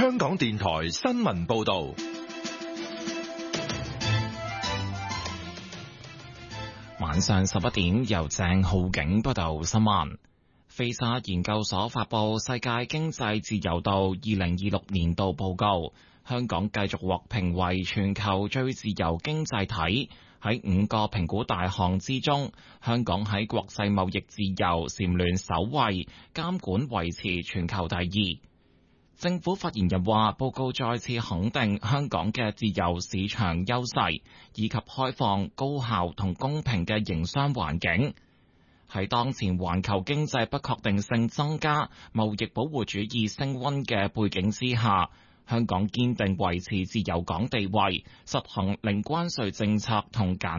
香港電台新聞報道。 晚上11點，由鄭浩景報道新聞。菲沙研究所發布世界經濟自由度2026年度報告，香港繼續獲評為全球最自由經濟體。喺5個評估大項之中，香港喺國際貿易自由蟬聯首位，監管維持全球第二。政府發言人話，報告再次肯定香港嘅自由市場優勢，以及開放、高效同公平嘅營商環境。喺當前環球經濟不確定性增加、貿易保護主義升溫嘅背景之下，香港堅定維持自由港地位，實行零關稅政策同簡